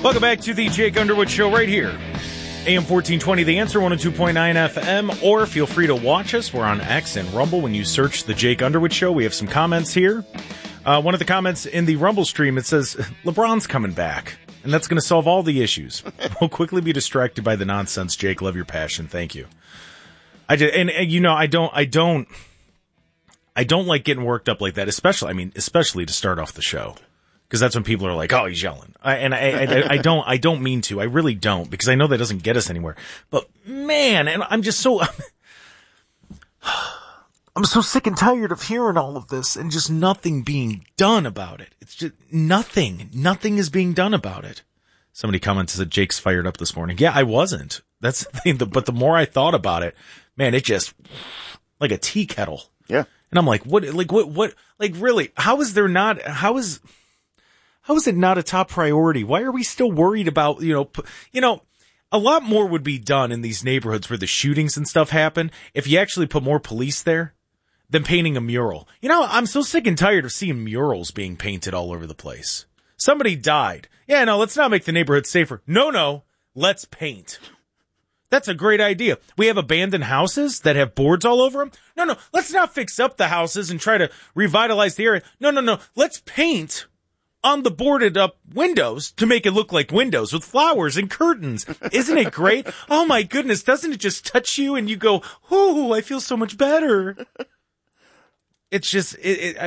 Welcome back to the Jake Underwood Show right here. AM 1420, The Answer, 102.9 FM, or feel free to watch us. We're on X and Rumble when you search the Jake Underwood Show. We have some comments here. One of the comments in the Rumble stream, it says, LeBron's coming back, and that's going to solve all the issues. We'll quickly be distracted by the nonsense. Jake, love your passion. Thank you. I don't like getting worked up like that, especially to start off the show. Because that's when people are like, "Oh, he's yelling," I don't mean to. I really don't, because I know that doesn't get us anywhere. But man, and I'm so sick and tired of hearing all of this and just nothing being done about it. It's just nothing is being done about it. Somebody commented that Jake's fired up this morning. Yeah, I wasn't. That's the thing. But the more I thought about it, man, it just like a tea kettle. Yeah, and I'm like, what? Really? How is it not a top priority? Why are we still worried about, a lot more would be done in these neighborhoods where the shootings and stuff happen if you actually put more police there than painting a mural. I'm so sick and tired of seeing murals being painted all over the place. Somebody died. Yeah, no, let's not make the neighborhood safer. No, let's paint. That's a great idea. We have abandoned houses that have boards all over them. No, let's not fix up the houses and try to revitalize the area. No, let's paint on the boarded up windows to make it look like windows with flowers and curtains. Isn't it great? Oh my goodness. Doesn't it just touch you and you go, "Ooh, I feel so much better." It's just,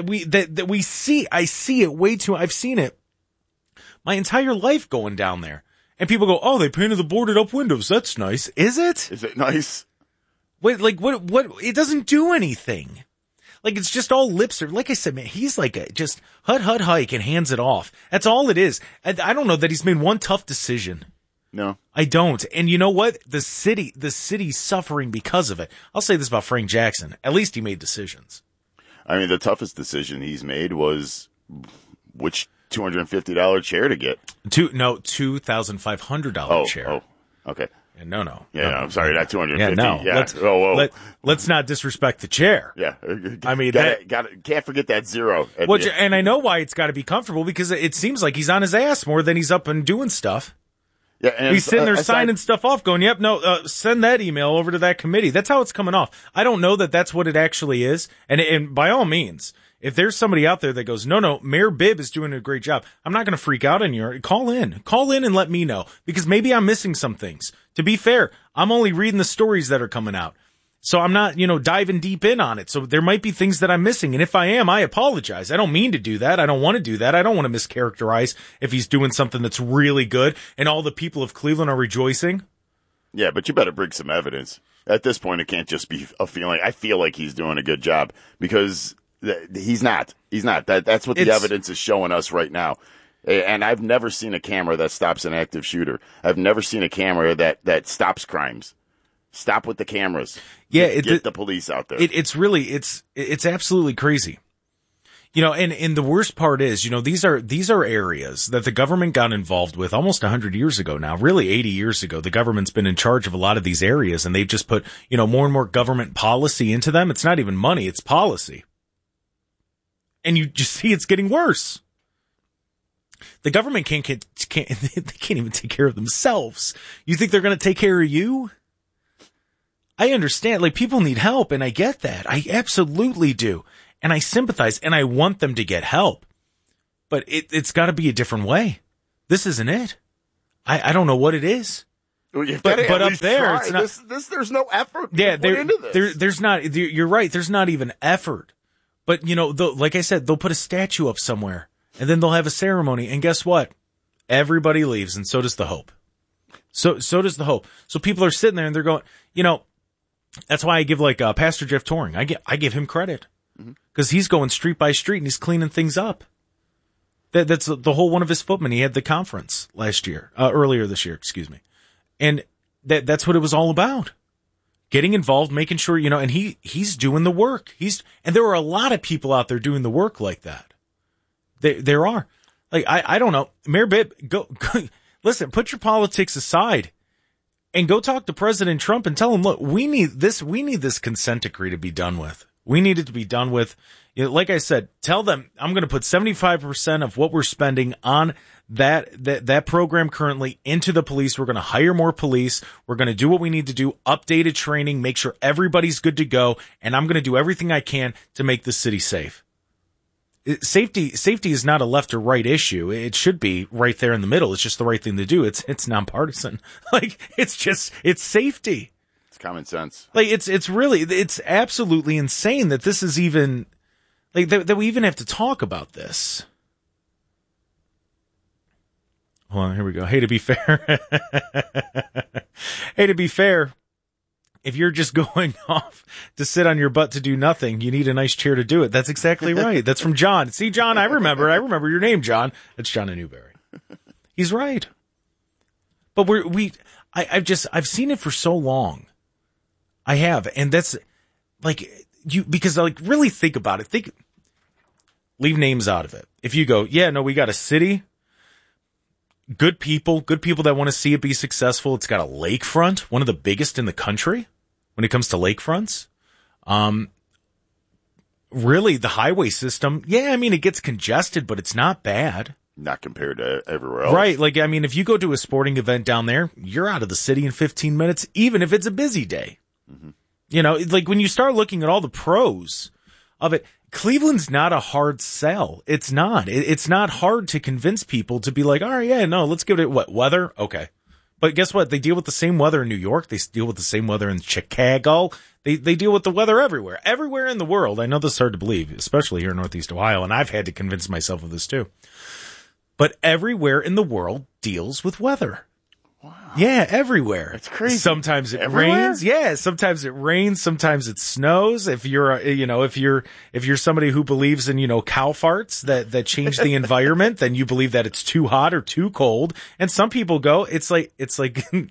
I see it way too, I've seen it my entire life going down there. And people go, "Oh, they painted the boarded up windows. That's nice." Is it? Is it nice? Wait, what? It doesn't do anything. It's just all lip service. Like I said, man, he's just hike and hands it off. That's all it is. I don't know that he's made one tough decision. No. I don't. And you know what? The city's suffering because of it. I'll say this about Frank Jackson. At least he made decisions. I mean, the toughest decision he's made was which $250 chair to get. $2,500 chair. Oh, okay. No. Yeah, no, I'm sorry, not 250. Yeah, no. Yeah. Let's not disrespect the chair. Yeah. I mean, can't forget that zero. And I know why it's got to be comfortable, because it seems like he's on his ass more than he's up and doing stuff. Yeah, and he's sitting there signing stuff off, going, "Yep, no, send that email over to that committee." That's how it's coming off. I don't know that that's what it actually is. And by all means, if there's somebody out there that goes, no, Mayor Bibb is doing a great job, I'm not going to freak out on you. Call in and let me know, because maybe I'm missing some things. To be fair, I'm only reading the stories that are coming out. So I'm not, diving deep in on it. So there might be things that I'm missing. And if I am, I apologize. I don't mean to do that. I don't want to do that. I don't want to mischaracterize if he's doing something that's really good and all the people of Cleveland are rejoicing. Yeah, but you better bring some evidence. At this point, it can't just be a feeling. I feel like he's doing a good job, because he's not. He's not. That's what the evidence is showing us right now. And I've never seen a camera that stops an active shooter. I've never seen a camera that stops crimes. Stop with the cameras. Yeah, get the police out there. It's absolutely crazy. And the worst part is, these are areas that the government got involved with almost 100 years ago now, really 80 years ago. The government's been in charge of a lot of these areas, and they've just put, more and more government policy into them. It's not even money, it's policy. And you just see it's getting worse. The government can't even take care of themselves. You think they're going to take care of you? I understand, people need help, and I get that. I absolutely do. And I sympathize, and I want them to get help. But it's got to be a different way. This isn't it. I don't know what it is. Well, but up there, it's not. There's no effort. Yeah, put into this. There's not. You're right. There's not even effort. But like I said, they'll put a statue up somewhere, and then they'll have a ceremony. And guess what? Everybody leaves, and so does the hope. So does the hope. So people are sitting there, and they're going, that's why I give Pastor Jeff Toring. I give him credit, because he's going street by street and he's cleaning things up. That's the whole one of his footmen. He had the conference earlier this year, excuse me. And that's what it was all about. Getting involved, making sure, and he's doing the work. And there are a lot of people out there doing the work like that. There are. I don't know. Mayor Bibb, go listen, put your politics aside and go talk to President Trump and tell him, look, we need this consent decree to be done with. We need it to be done with, Like I said, tell them I'm going to put 75% of what we're spending on that program currently into the police. We're going to hire more police. We're going to do what we need to do, updated training, make sure everybody's good to go. And I'm going to do everything I can to make the city safe. Safety is not a left or right issue. It should be right there in the middle. It's just the right thing to do. It's nonpartisan. Like, it's safety. It's common sense. Like, it's absolutely insane that this is even, like, that we even have to talk about this. Hold on, here we go. Hey, to be fair, if you're just going off to sit on your butt to do nothing, you need a nice chair to do it. That's exactly right. That's from John. See, John, I remember your name, John. It's John in Newberry. He's right. But I've seen it for so long. I have. And that's like because like really think about it. Leave names out of it. If you go, yeah, no, we got a city, good people that want to see it be successful. It's got a lakefront, one of the biggest in the country when it comes to lakefronts. Really, the highway system, yeah, I mean, it gets congested, but it's not bad. Not compared to everywhere else. Right. Like, I mean, if you go to a sporting event down there, you're out of the city in 15 minutes, even if it's a busy day. Mm-hmm. You know, like when you start looking at all the pros of it, Cleveland's not a hard sell. It's not. It's not hard to convince people to be like, all right, yeah, no, let's give it weather? Okay. But guess what? They deal with the same weather in New York. They deal with the same weather in Chicago. They deal with the weather everywhere. Everywhere in the world. I know this is hard to believe, especially here in Northeast Ohio, and I've had to convince myself of this too. But everywhere in the world deals with weather. Wow. Yeah, everywhere. That's crazy. Sometimes it rains. Yeah, sometimes it rains. Sometimes it snows. If you're somebody who believes in, cow farts that change the environment, then you believe that it's too hot or too cold. And some people go, it's like the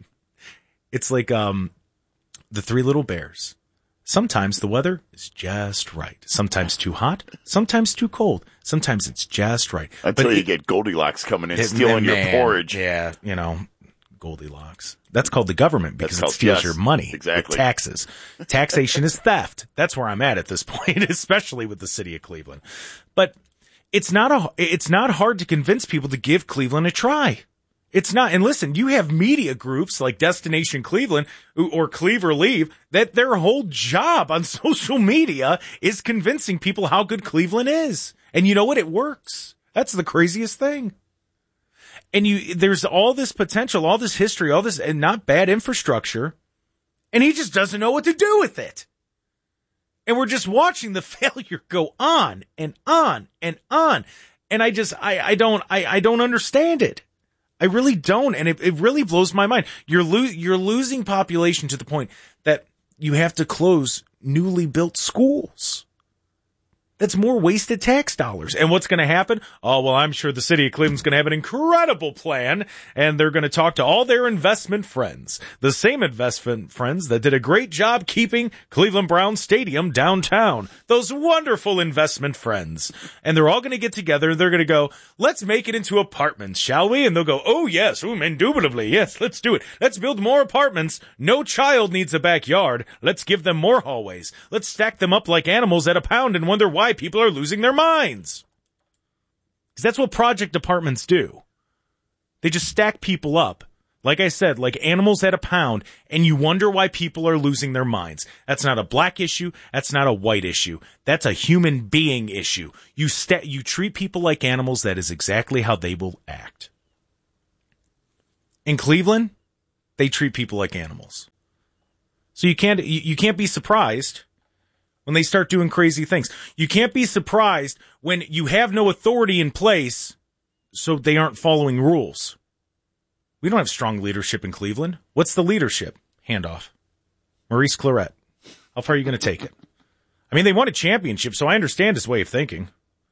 Three Little Bears. Sometimes the weather is just right. Sometimes too hot. Sometimes too cold. Sometimes it's just right. Until you get Goldilocks coming in, stealing your porridge. Yeah, Goldilocks. That's called the government because it steals your money. Exactly. With taxes. Taxation is theft. That's where I'm at this point, especially with the city of Cleveland. But it's not hard to convince people to give Cleveland a try. It's not. And listen, you have media groups like Destination Cleveland or Cleaver Leave that their whole job on social media is convincing people how good Cleveland is. And you know what? It works. That's the craziest thing. And there's all this potential, all this history, all this and not bad infrastructure. And he just doesn't know what to do with it. And we're just watching the failure go on and on and on. And I don't understand it. I really don't. And it really blows my mind. You're losing population to the point that you have to close newly built schools. That's more wasted tax dollars. And what's going to happen? Oh, well, I'm sure the city of Cleveland's going to have an incredible plan, and they're going to talk to all their investment friends, the same investment friends that did a great job keeping Cleveland Browns Stadium downtown. Those wonderful investment friends. And they're all going to get together, and they're going to go, let's make it into apartments, shall we? And they'll go, oh, yes, indubitably, yes, let's do it. Let's build more apartments. No child needs a backyard. Let's give them more hallways. Let's stack them up like animals at a pound and wonder why people are losing their minds. Because that's what project apartments do. They just stack people up, like I said, like animals at a pound, and you wonder why people are losing their minds. That's not a black issue. That's not a white issue. That's a human being issue. You treat people like animals. That is exactly how they will act. In Cleveland, they treat people like animals. So you can't be surprised when they start doing crazy things. You can't be surprised when you have no authority in place, so they aren't following rules. We don't have strong leadership in Cleveland. What's the leadership? Handoff. Maurice Clarett. How far are you going to take it? I mean, they won a championship, so I understand his way of thinking.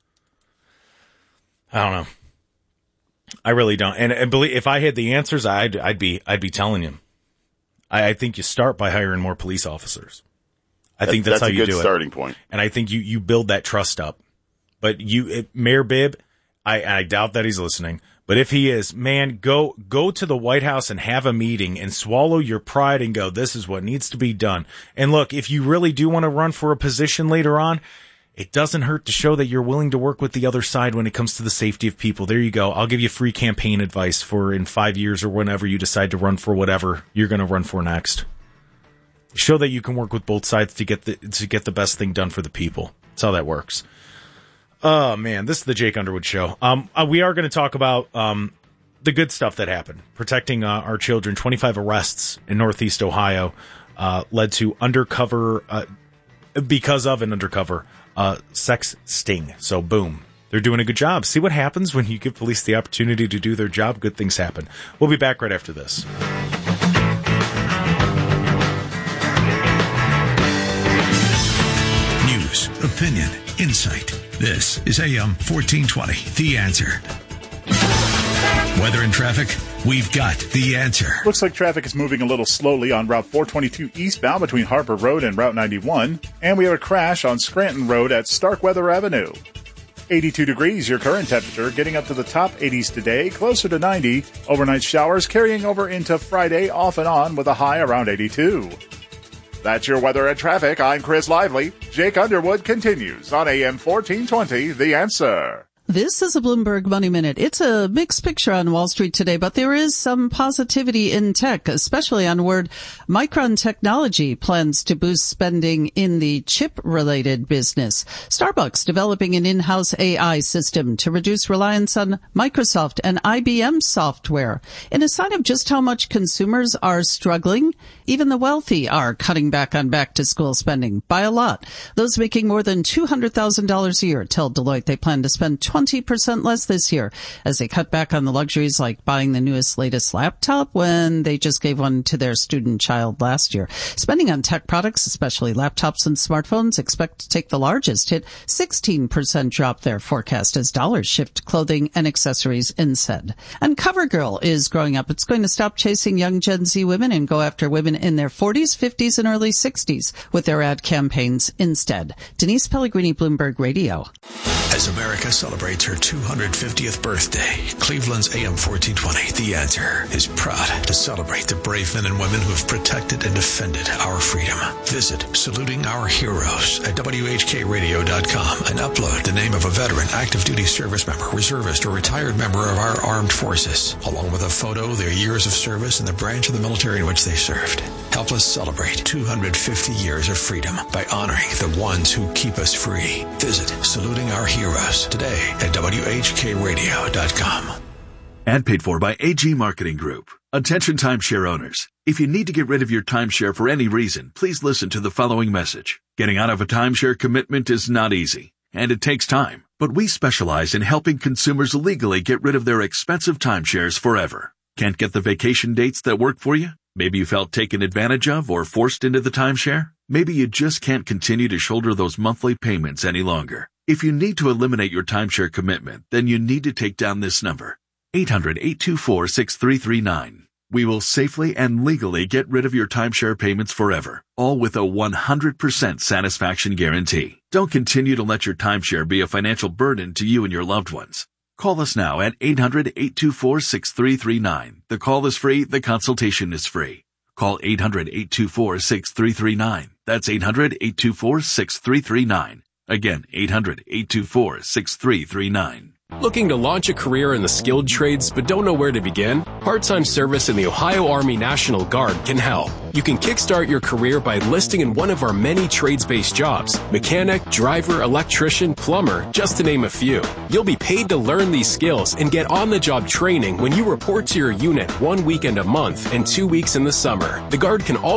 I don't know. I really don't. And believe, if I had the answers, I'd be telling him. I think you start by hiring more police officers. I think that's how you do it. That's a good starting point. And I think you build that trust up. But Mayor Bibb, I doubt that he's listening. But if he is, man, go to the White House and have a meeting and swallow your pride and go, this is what needs to be done. And look, if you really do want to run for a position later on, it doesn't hurt to show that you're willing to work with the other side when it comes to the safety of people. There you go. I'll give you free campaign advice for in 5 years or whenever you decide to run for whatever you're going to run for next. Show that you can work with both sides to get the best thing done for the people. That's how that works. Oh man, this is the Jake Underwood Show. We are going to talk about the good stuff that happened, protecting our children. 25 arrests in Northeast Ohio led to because of an undercover sex sting. So boom, they're doing a good job. See what happens when you give police the opportunity to do their job. Good things happen. We'll be back right after this. News, opinion, insight. This is AM 1420, The Answer. Weather and traffic, we've got the answer. Looks like traffic is moving a little slowly on Route 422 eastbound between Harper Road and Route 91. And we have a crash on Scranton Road at Starkweather Avenue. 82 degrees, your current temperature, getting up to the top 80s today, closer to 90. Overnight showers carrying over into Friday off and on with a high around 82. That's your weather and traffic. I'm Chris Lively. Jake Underwood continues on AM 1420, The Answer. This is a Bloomberg Money Minute. It's a mixed picture on Wall Street today, but there is some positivity in tech, especially on word Micron Technology plans to boost spending in the chip-related business. Starbucks developing an in-house AI system to reduce reliance on Microsoft and IBM software. In a sign of just how much consumers are struggling, even the wealthy are cutting back on back-to-school spending by a lot. Those making more than $200,000 a year tell Deloitte they plan to spend 20% less this year as they cut back on the luxuries like buying the latest laptop when they just gave one to their student child last year. Spending on tech products, especially laptops and smartphones, expect to take the largest hit, 16% drop their forecast as dollars shift to clothing and accessories instead. And CoverGirl is growing up. It's going to stop chasing young Gen Z women and go after women in their 40s, 50s, and early 60s with their ad campaigns instead. Denise Pellegrini, Bloomberg Radio. As America celebrates her 250th birthday, Cleveland's AM 1420, The Answer, is proud to celebrate the brave men and women who have protected and defended our freedom. Visit Saluting Our Heroes at WHKRadio.com and upload the name of a veteran, active duty service member, reservist, or retired member of our armed forces, along with a photo, their years of service, and the branch of the military in which they served. Help us celebrate 250 years of freedom by honoring the ones who keep us free. Visit Saluting Our Heroes today at WHKRadio.com. Ad paid for by AG Marketing Group. Attention timeshare owners. If you need to get rid of your timeshare for any reason, please listen to the following message. Getting out of a timeshare commitment is not easy, and it takes time. But we specialize in helping consumers legally get rid of their expensive timeshares forever. Can't get the vacation dates that work for you? Maybe you felt taken advantage of or forced into the timeshare? Maybe you just can't continue to shoulder those monthly payments any longer. If you need to eliminate your timeshare commitment, then you need to take down this number, 800-824-6339. We will safely and legally get rid of your timeshare payments forever, all with a 100% satisfaction guarantee. Don't continue to let your timeshare be a financial burden to you and your loved ones. Call us now at 800-824-6339. The call is free. The consultation is free. Call 800-824-6339. That's 800-824-6339. Again, 800-824-6339. Looking to launch a career in the skilled trades but don't know where to begin? Part-time service in the Ohio Army National Guard can help. You can kickstart your career by enlisting in one of our many trades-based jobs: mechanic, driver, electrician, plumber, just to name a few. You'll be paid to learn these skills and get on-the-job training when you report to your unit 1 weekend a month and 2 weeks in the summer. The Guard can also